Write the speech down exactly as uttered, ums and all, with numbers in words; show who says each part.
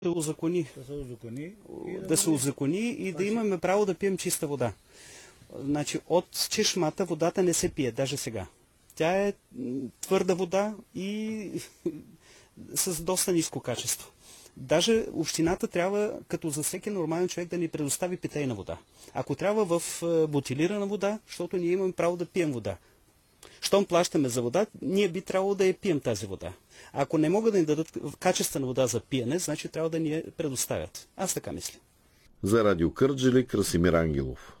Speaker 1: да узакони,
Speaker 2: да се узакони и да,
Speaker 1: да се узакони и да имаме право да пием чиста вода. Значи от чешмата водата не се пие, даже сега. Тя е твърда вода и с доста ниско качество. Даже общината трябва, като за всеки нормален човек, да ни предостави питейна вода. Ако трябва в бутилирана вода, защото ние имаме право да пием вода. Щом плащаме за вода, ние би трябвало да я пием тази вода. Ако не могат да ни дадат качествена вода за пиене, значи трябва да ни я предоставят. Аз така мисля.
Speaker 3: За Радио Кърджали, Красимир Ангелов.